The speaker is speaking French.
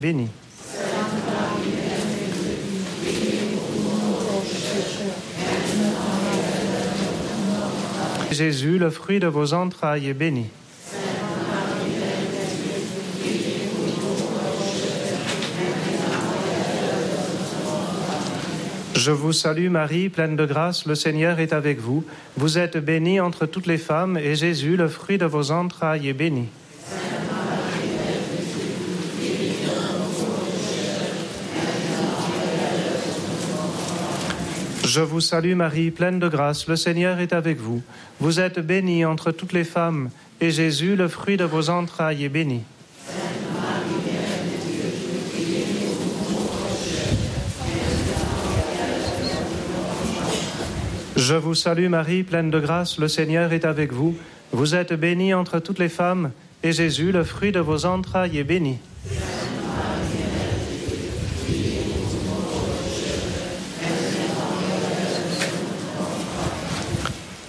béni. Jésus, le fruit de vos entrailles, est béni. Je vous salue Marie, pleine de grâce, le Seigneur est avec vous. Vous êtes bénie entre toutes les femmes, et Jésus, le fruit de vos entrailles, est béni. Je vous salue Marie, pleine de grâce, le Seigneur est avec vous. Vous êtes bénie entre toutes les femmes, et Jésus, le fruit de vos entrailles, est béni. Je vous salue Marie, pleine de grâce, le Seigneur est avec vous. Vous êtes bénie entre toutes les femmes, et Jésus, le fruit de vos entrailles, est béni.